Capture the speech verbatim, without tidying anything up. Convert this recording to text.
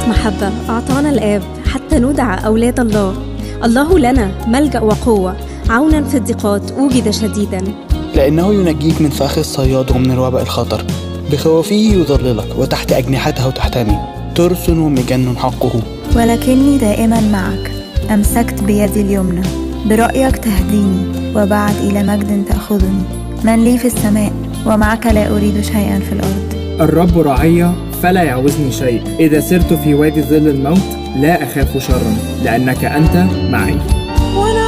محبة أعطانا الآب حتى ندعى أولاد الله. الله لنا ملجأ وقوة، عونا في الضيقات وجد شديدا. لأنه ينجيك من فخ الصياد ومن الوباء الخطر، بخوافه يظللك وتحت أجنحته تحتمي، ترس ومجن حقه. ولكني دائما معك، أمسكت بيدي اليمنى، برأيك تهديني، وبعد إلى مجد تأخذني. من لي في السماء ومعك لا أريد شيئا في الأرض. الرب رعي فلا يعوزني شيء، إذا سرت في وادي ظل الموت لا أخاف شرا، لأنك أنت معي.